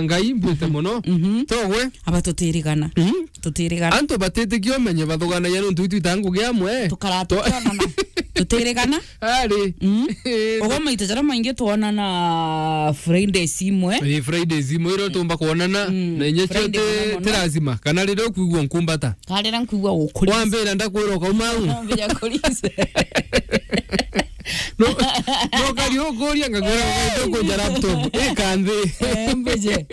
ngai mbite muno togwe abatutirigana tutirigana anto batete kyo menye bathugana yanu ntuitu tangu giamwe tukaratona tutirigana ari ogo maite jara maingi tuona na Friday simwe Friday simwe ro tumba kuonana na nye chote terazima kana rero kuigwa nkumbata kalera nkuigwa ukuri wambira ndakwiro kaumau mbija kulise no kali ogoria ngagora ndoko ja laptop kanze mbije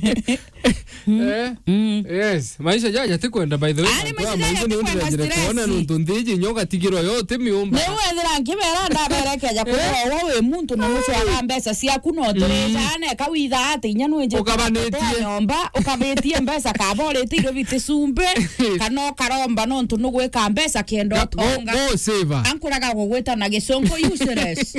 yes maisha jaja tikwenda by the way maisha ni ndira kuona nuntu ndiji nyoka tigiro yote miumba newe ndira nkibera ndaberekeja kuwa we muntu na muco agambesa ciaku no turejane kawitha ati nya nwenje ukabanetie nyomba ukabetie mbesa kaborete iro bite sumbe kano karomba no ntu nugweka mbesa kendo tonga go save ankuraga gugweta na gisongo useless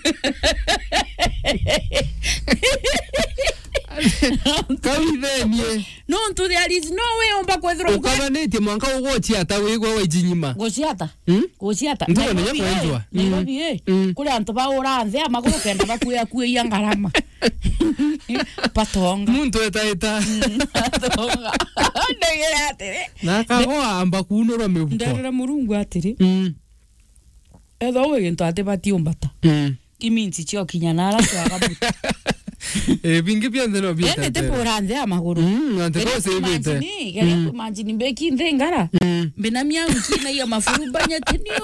kawithenie no ntu there is no way omba kwethro ukabanetie mwanka ugochi ata wigwa wajinyima gociata gociata ndio nenya kwenjwa Nairobi kuri antu baura nze amaguru kenda bakuya kuya ngarama patonga muntu eta patonga ndegera atire nakago amba kunura mebuko ndegera murungu atire etho we ntu ate batiumbata iminsi cio kinyanara twagabuta bingi byonde no bita ene te poranze amaguru ante ko sebete ni kare imagine beki ndengara mbina miangu na ya mafurubanya tinio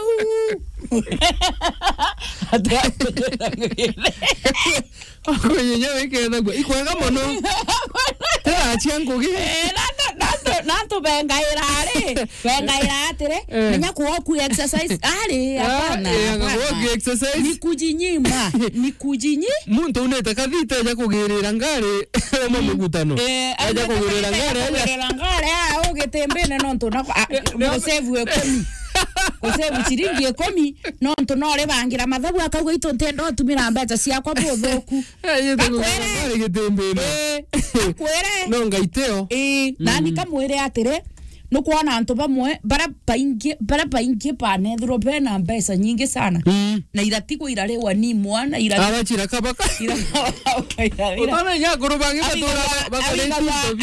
ako yenya wekenda gwa ikwaga mono tera chiango gi nato bengairare atire menya ku exercise ari hapana ku exercise ni kujinyi muntu uneta kathita ja kugirira ngare mo mugutano aja kugirira ngare au getembene no ntu no save ekomi kusebu chiringi ekomi no ntu no re bangira mathabu akauga ito ntendo tumira mbeca ciakwa buthuku ngare getembene kwere no ngaiteo nani kamwire atire nukuona antu bamwe bara paingi panethro pena mbeca nyingi sana na iratigwo irarewa ni mwana arachira kabaka utana nya kurubangi batura bakaleti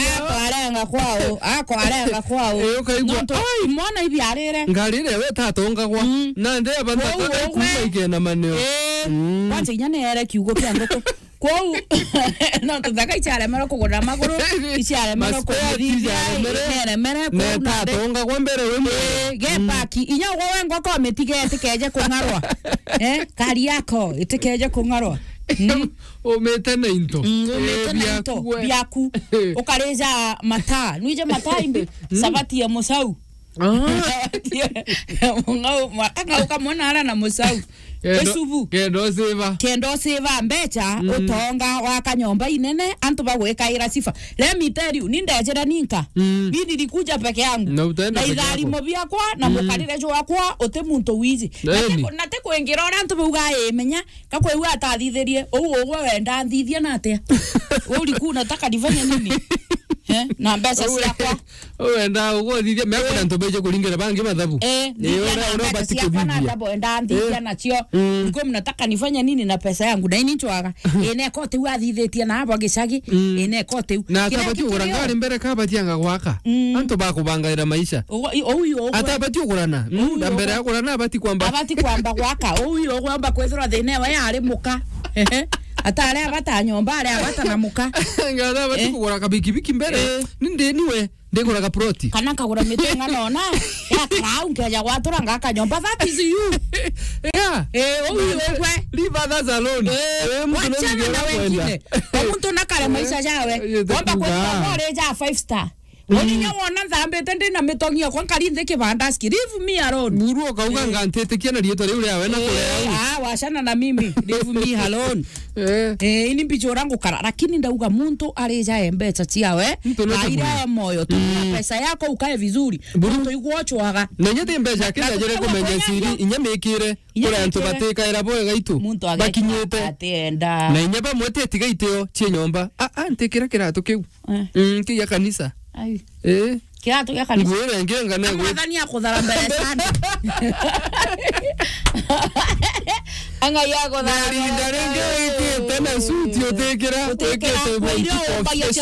arenga kwao ukaigwa mwana ibi arire ngarire we tatonga kwa na nde abanda kumaike na maneo kwanza inyane ere kiugo kya ngoko kwau no tuzaka ichare mero kugura maguru ichare mero kuthithia mere ne tatonga kwa mbere we gepaki inyo wengo ko metigete keje kungarwa kari yako itikeje kungarwa umete na into biaku ukareja mata nuije mata imbe sabati ya musau ngau makanga ukamona ara na musau esubu kendo seva mbecha utonga wakanyomba inene antu bagweka ira sifa let me tell you nindejera ninka bini likuja peke yangu na idhari mobia kwa na mukarire jo wakwa ote muntu wizi nate kuingira ora antu buga menya kakwe wa atathitherie uwo wenda nthithia nate uri ku nataka nifanye nini na mbeca ciakwa wenda ugothithia me kuna ntobeje kuringira bangi mathabu ora bati kuthithia ndabo ndanthithia nacio ngom nataka nifanye nini na pesa yangu na ini chwaga ene kote wathithetie na hapo gicagi ene kote na tabati urangari mbere kabati anga gwaka anto bakubangaira maisha oyo atabati ukurana mbere akurana abati kwamba gwaka oyo gwamba kwethura thine wa yari muka atare abata nyomba ari abata na muka ngada bati kugura kabiki mbere ninde niwe ndegura ka proti kana kagura mitenga nona ya crown keja gwatura ngaka nyomba that is you oyo kwe leave others alone mtu nakale maisha yawe kwamba kwa reja 5 star Oninya wona thambe tende na mitongia kwa kalinde kibanda ski leave me alone buru kauga ngantete kiana rieto riu ria we na kurea washana na mimi leave me alone ini mbicho rangu kara lakini ndauga muntu areja mbeca ciawe aira moyo tu pesa yako ukae vizuri buru igwochwaga na nyete mbeca kenda jere kumenya siri inya mekire kuri antu bateka era boye gaitu bakinyete atenda na inya ba mwete tigaiteo cie nyomba ntekira kiratu kiu kiya kanisa ai kiratu ya kanisa ngwere ngenga na ngwe ngania kuthara mbere sana anga yako thara ndare ngeke tena suti otekera